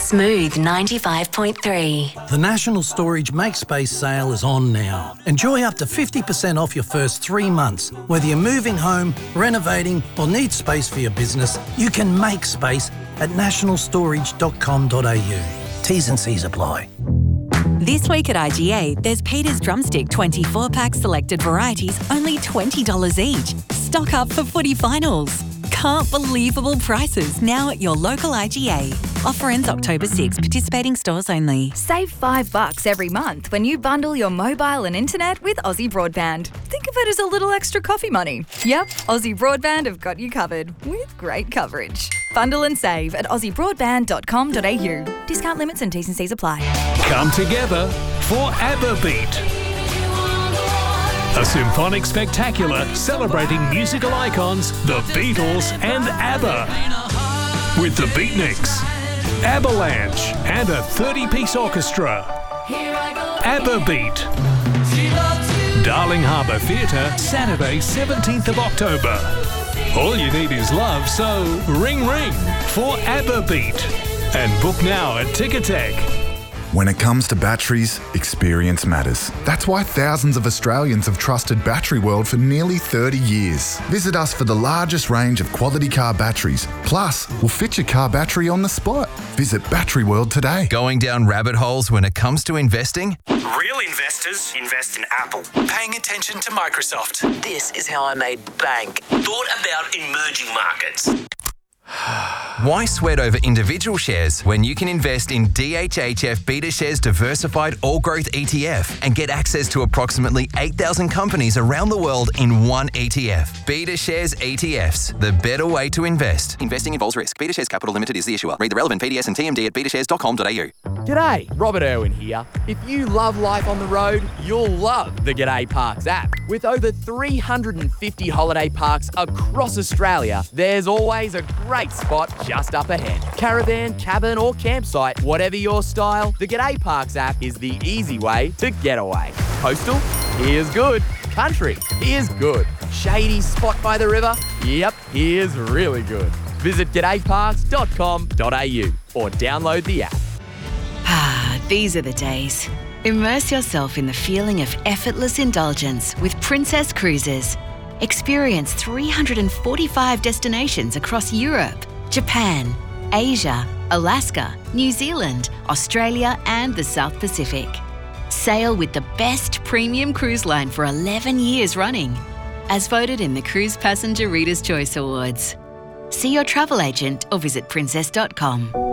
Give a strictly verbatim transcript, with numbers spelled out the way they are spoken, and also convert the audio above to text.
Smooth ninety-five point three. The National Storage MakeSpace sale is on now. Enjoy up to fifty percent off your first three months. Whether you're moving home, renovating or need space for your business, you can make space at national storage dot com dot a u. T's and C's apply. This week at I G A, there's Peter's Drumstick twenty-four pack selected varieties, only twenty dollars each. Stock up for footy finals. Can't believable prices now at your local I G A. Offer ends October sixth. Participating stores only. Save five bucks every month when you bundle your mobile and internet with Aussie Broadband. Think of it as a little extra coffee money. Yep, Aussie Broadband have got you covered with great coverage. Bundle and save at aussie broadband dot com dot a u. Discount limits and T's and C's apply. Come together for ABBA Beat. A symphonic spectacular celebrating musical icons, the Beatles and ABBA. With the Beatniks, Avalanche and a thirty-piece orchestra. ABBA Beat. Darling Harbour Theatre, Saturday seventeenth of October. All you need is love, so ring ring for ABBA Beat. And book now at Ticketek. When it comes to batteries, experience matters. That's why thousands of Australians have trusted Battery World for nearly thirty years. Visit us for the largest range of quality car batteries. Plus, we'll fit your car battery on the spot. Visit Battery World today. Going down rabbit holes when it comes to investing? Real investors invest in Apple. Paying attention to Microsoft. This is how I made bank. Thought about emerging markets. Why sweat over individual shares when you can invest in D H H F BetaShares Diversified All Growth E T F and get access to approximately eight thousand companies around the world in one E T F? BetaShares E T Fs, the better way to invest. Investing involves risk. BetaShares Capital Limited is the issuer. Read the relevant P D S and T M D at beta shares dot com dot a u. G'day, Robert Irwin here. If you love life on the road, you'll love the G'day Parks app. With over three hundred fifty holiday parks across Australia, there's always a great spot just up ahead. Caravan, cabin or campsite, whatever your style, the G'day Parks app is the easy way to get away. Coastal? Here's good. Country? Here's good. Shady spot by the river? Yep, here's really good. Visit g'day parks dot com dot a u or download the app. Ah, these are the days. Immerse yourself in the feeling of effortless indulgence with Princess Cruises. Experience three hundred forty-five destinations across Europe, Japan, Asia, Alaska, New Zealand, Australia and the South Pacific. Sail with the best premium cruise line for eleven years running, as voted in the Cruise Passenger Reader's Choice Awards. See your travel agent or visit princess dot com.